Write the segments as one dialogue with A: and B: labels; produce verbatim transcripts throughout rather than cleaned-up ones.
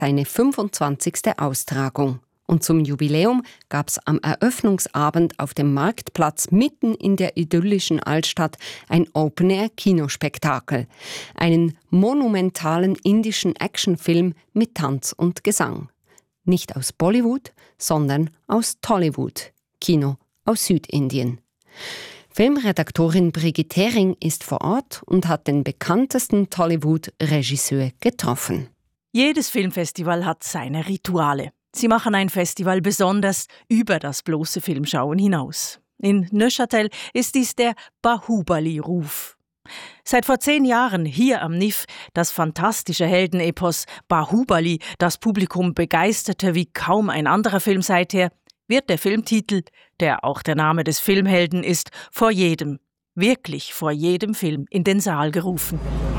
A: seine fünfundzwanzigste Austragung. Und zum Jubiläum gab es am Eröffnungsabend auf dem Marktplatz mitten in der idyllischen Altstadt ein Open-Air-Kinospektakel. Einen monumentalen indischen Actionfilm mit Tanz und Gesang. Nicht aus Bollywood, sondern aus Tollywood, Kino aus Südindien. Filmredaktorin Brigitte Hering ist vor Ort und hat den bekanntesten Tollywood-Regisseur getroffen.
B: Jedes Filmfestival hat seine Rituale. Sie machen ein Festival besonders über das bloße Filmschauen hinaus. In Neuchâtel ist dies der Bahubali-Ruf. Seit vor zehn Jahren hier am N I F das fantastische Heldenepos Bahubali das Publikum begeisterte wie kaum ein anderer Film seither, wird der Filmtitel, der auch der Name des Filmhelden ist, vor jedem, wirklich vor jedem Film in den Saal gerufen.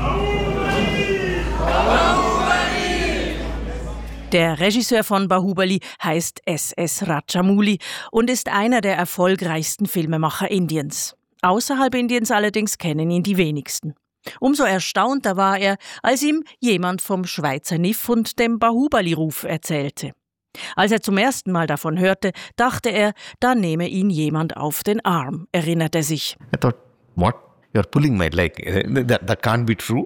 B: Der Regisseur von Bahubali heißt S S Rajamouli und ist einer der erfolgreichsten Filmemacher Indiens. Außerhalb Indiens allerdings kennen ihn die wenigsten. Umso erstaunter war er, als ihm jemand vom Schweizer N I F und dem Bahubali-Ruf erzählte. Als er zum ersten Mal davon hörte, dachte er, da nehme ihn jemand auf den Arm, erinnert er sich.
C: I thought, what? You're pulling my leg. That, that can't be true.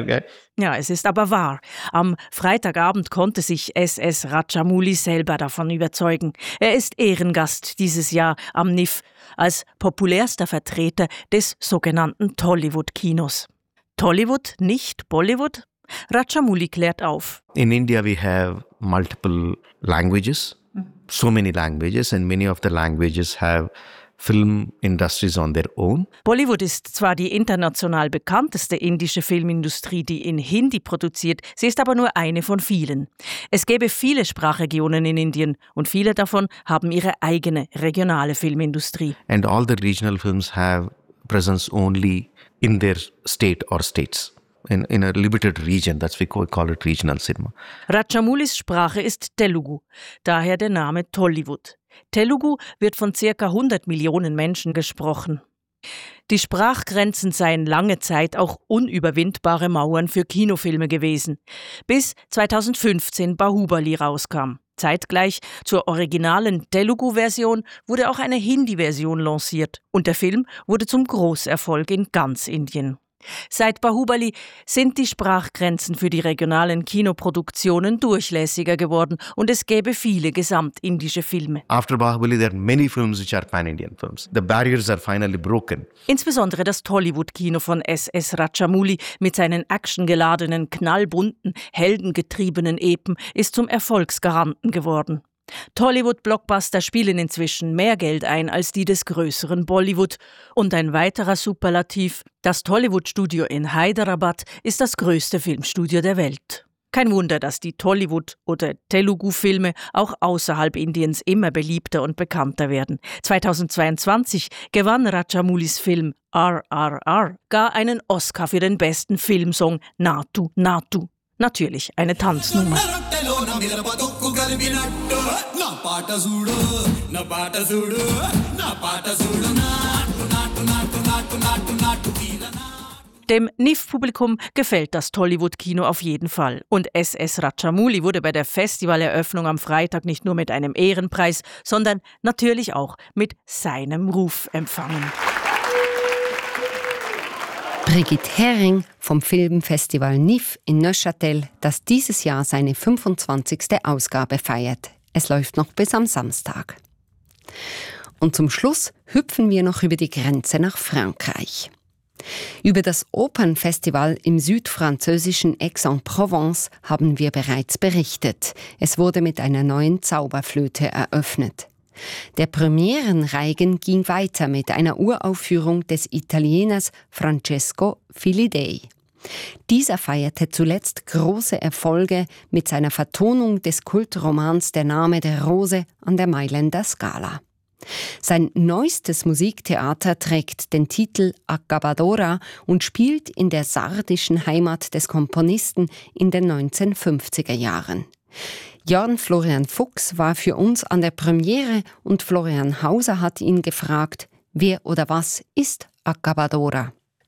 B: Ja, es ist aber wahr. Am Freitagabend konnte sich S S Rajamouli selber davon überzeugen. Er ist Ehrengast dieses Jahr am N I F als populärster Vertreter des sogenannten Tollywood-Kinos. Tollywood, nicht Bollywood? Rajamouli klärt auf.
C: In India we have multiple languages, so many languages, and many of the languages have film industries on their own.
B: Bollywood ist zwar die international bekannteste indische Filmindustrie, die in Hindi produziert, sie ist aber nur eine von vielen. Es gäbe viele Sprachregionen in Indien und viele davon haben ihre eigene regionale Filmindustrie.
C: And all the regional films have presence only in their state or states. In, in a limited region, that's we call it regional cinema.
B: Rajamoulis Sprache ist Telugu, daher der Name Tollywood. Telugu wird von ca. hundert Millionen Menschen gesprochen. Die Sprachgrenzen seien lange Zeit auch unüberwindbare Mauern für Kinofilme gewesen, bis zweitausendfünfzehn Bahubali rauskam. Zeitgleich zur originalen Telugu-Version wurde auch eine Hindi-Version lanciert und der Film wurde zum Großerfolg in ganz Indien. Seit Bahubali sind die Sprachgrenzen für die regionalen Kinoproduktionen durchlässiger geworden und es gäbe viele gesamtindische Filme.
C: After Bahubali there are many films which are pan-Indian films. The barriers are finally broken.
B: Insbesondere das Tollywood-Kino von S S Rajamouli mit seinen actiongeladenen, knallbunten, heldengetriebenen Epen ist zum Erfolgsgaranten geworden. Tollywood-Blockbuster spielen inzwischen mehr Geld ein als die des größeren Bollywood. Und ein weiterer Superlativ, das Tollywood-Studio in Hyderabad ist das größte Filmstudio der Welt. Kein Wunder, dass die Tollywood- oder Telugu-Filme auch außerhalb Indiens immer beliebter und bekannter werden. zweitausendzweiundzwanzig gewann Rajamoulis Film R R R gar einen Oscar für den besten Filmsong Natu Natu. Natürlich eine Tanznummer. Dem N I F-Publikum gefällt das Tollywood-Kino auf jeden Fall. Und S S Rajamouli wurde bei der Festivaleröffnung am Freitag nicht nur mit einem Ehrenpreis, sondern natürlich auch mit seinem Ruf empfangen.
A: Brigitte Hering vom Filmfestival N I F in Neuchâtel, das dieses Jahr seine fünfundzwanzigste Ausgabe feiert. Es läuft noch bis am Samstag. Und zum Schluss hüpfen wir noch über die Grenze nach Frankreich. Über das Opernfestival im südfranzösischen Aix-en-Provence haben wir bereits berichtet. Es wurde mit einer neuen Zauberflöte eröffnet. Der Premierenreigen ging weiter mit einer Uraufführung des Italieners Francesco Filidei. Dieser feierte zuletzt große Erfolge mit seiner Vertonung des Kultromans Der Name der Rose an der Mailänder Scala. Sein neuestes Musiktheater trägt den Titel Accabadora und spielt in der sardischen Heimat des Komponisten in den neunzehnhundertfünfziger Jahren. Jörn Florian Fuchs war für uns an der Premiere und Florian Hauser hat ihn gefragt, wer oder was ist Accabadora?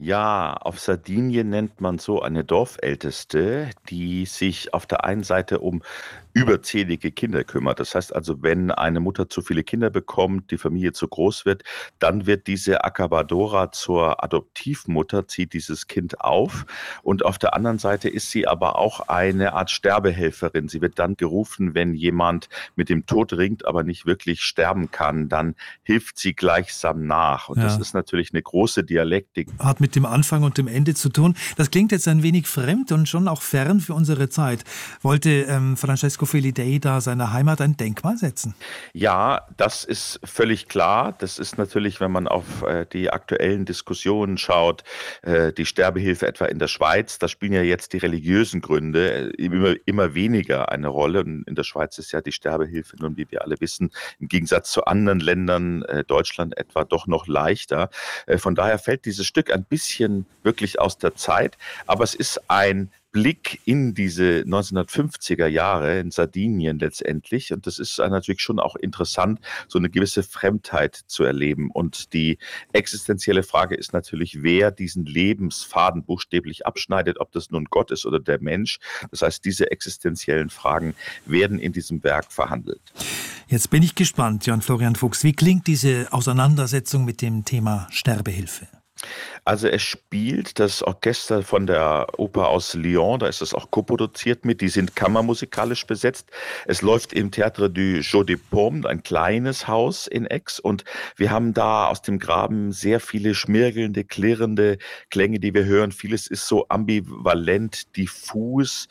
D: Ja, auf Sardinien nennt man so eine Dorfälteste, die sich auf der einen Seite um überzählige Kinder kümmert. Das heißt also, wenn eine Mutter zu viele Kinder bekommt, die Familie zu groß wird, dann wird diese Acabadora zur Adoptivmutter, zieht dieses Kind auf. Und auf der anderen Seite ist sie aber auch eine Art Sterbehelferin. Sie wird dann gerufen, wenn jemand mit dem Tod ringt, aber nicht wirklich sterben kann, dann hilft sie gleichsam nach. Und das
E: Ja.
D: ist natürlich eine große Dialektik.
E: Hat mit dem Anfang und dem Ende zu tun. Das klingt jetzt ein wenig fremd und schon auch fern für unsere Zeit. Wollte ähm, Francesco Filidei da seiner Heimat ein Denkmal setzen?
D: Ja, das ist völlig klar. Das ist natürlich, wenn man auf äh, die aktuellen Diskussionen schaut, äh, die Sterbehilfe etwa in der Schweiz, da spielen ja jetzt die religiösen Gründe äh, immer, immer weniger eine Rolle. Und in der Schweiz ist ja die Sterbehilfe nun, wie wir alle wissen, im Gegensatz zu anderen Ländern, äh, Deutschland etwa, doch noch leichter. Äh, von daher fällt dieses Stück ein bisschen wirklich aus der Zeit, aber es ist ein Blick in diese neunzehnhundertfünfziger Jahre in Sardinien letztendlich. Und das ist natürlich schon auch interessant, so eine gewisse Fremdheit zu erleben. Und die existenzielle Frage ist natürlich, wer diesen Lebensfaden buchstäblich abschneidet, ob das nun Gott ist oder der Mensch. Das heißt, diese existenziellen Fragen werden in diesem Werk verhandelt.
E: Jetzt bin ich gespannt, Jan Florian Fuchs. Wie klingt diese Auseinandersetzung mit dem Thema Sterbehilfe?
D: Also es spielt das Orchester von der Oper aus Lyon, da ist es auch koproduziert mit, die sind kammermusikalisch besetzt. Es läuft im Théâtre du Jeu des Paumes, ein kleines Haus in Aix, und wir haben da aus dem Graben sehr viele schmirgelnde, klirrende Klänge, die wir hören. Vieles ist so ambivalent, diffus,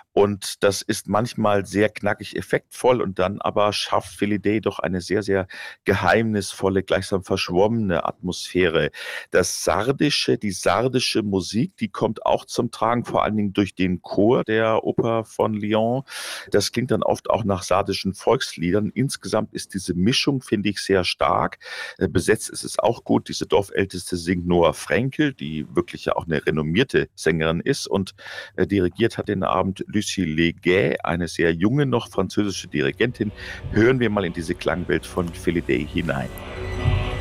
D: und das ist manchmal sehr knackig effektvoll, und dann aber schafft Filidei doch eine sehr, sehr geheimnisvolle, gleichsam verschwommene Atmosphäre. Das Sardische, die sardische Musik, die kommt auch zum Tragen, vor allen Dingen durch den Chor der Oper von Lyon. Das klingt dann oft auch nach sardischen Volksliedern. Insgesamt ist diese Mischung, finde ich, sehr stark. Besetzt ist es auch gut. Diese Dorfälteste singt Noah Frenkel, die wirklich ja auch eine renommierte Sängerin ist, und dirigiert hat den Abend Lucie Leguet, eine sehr junge, noch französische Dirigentin. Hören wir mal in diese Klangwelt von Filidei hinein.